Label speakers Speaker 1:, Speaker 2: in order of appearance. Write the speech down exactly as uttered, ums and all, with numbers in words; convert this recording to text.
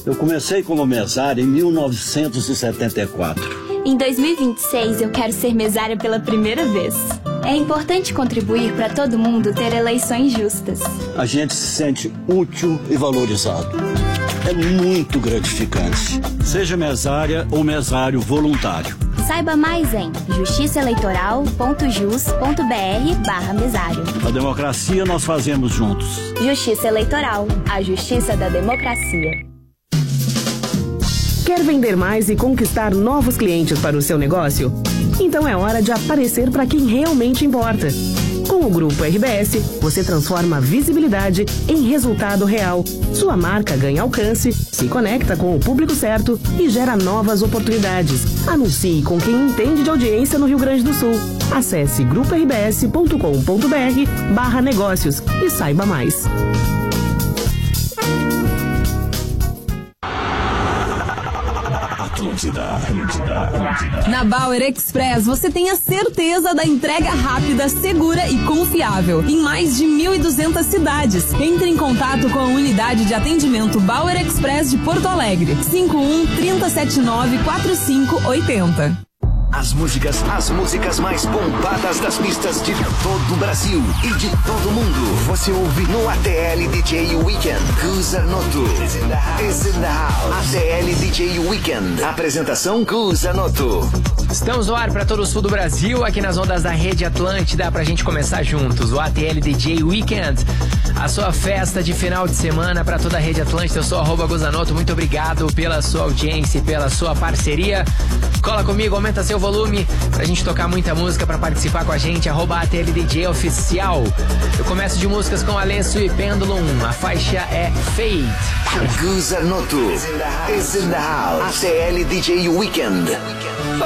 Speaker 1: Eu comecei como mesário em mil novecentos e setenta e quatro.
Speaker 2: Em dois mil e vinte e seis, eu quero ser mesária pela primeira vez. É importante contribuir para todo mundo ter eleições justas.
Speaker 1: A gente se sente útil e valorizado. É muito gratificante. Seja mesária ou mesário voluntário.
Speaker 2: Saiba mais em justiçaeleitoral.jus.br barra mesário.
Speaker 1: A democracia nós fazemos juntos.
Speaker 2: Justiça Eleitoral, a justiça da democracia.
Speaker 3: Quer vender mais e conquistar novos clientes para o seu negócio? Então é hora de aparecer para quem realmente importa. Com o Grupo R B S, você transforma a visibilidade em resultado real. Sua marca ganha alcance, se conecta com o público certo e gera novas oportunidades. Anuncie com quem entende de audiência no Rio Grande do Sul. Acesse grupo r b s ponto com ponto b r barra negócios e saiba mais.
Speaker 4: Atlântida, Atlântida, Atlântida.
Speaker 5: Na Bauer Express você tem a certeza da entrega rápida, segura e confiável em mais de mil e duzentas cidades. Entre em contato com a unidade de atendimento Bauer Express de Porto Alegre. cinco um, três sete nove, quatro cinco oito zero.
Speaker 4: As músicas, as músicas mais bombadas das pistas de todo o Brasil e de todo mundo. Você ouve no A T L D J Weekend. Guza Noto is in the house. A T L D J Weekend. Apresentação Guza Noto.
Speaker 6: Estamos no ar para todo o sul do Brasil, aqui nas ondas da Rede Atlântida, pra gente começar juntos. O A T L D J Weekend, a sua festa de final de semana para toda a Rede Atlântida. Eu sou arroba Guzanoto, muito obrigado pela sua audiência e pela sua parceria. Cola comigo, aumenta seu volume pra gente tocar muita música, pra participar com a gente, arroba A T L D J Oficial. Eu começo de músicas com Alessio e Pendulum, a faixa é Fate.
Speaker 4: Guzanoto is in the house. A T L D J Weekend.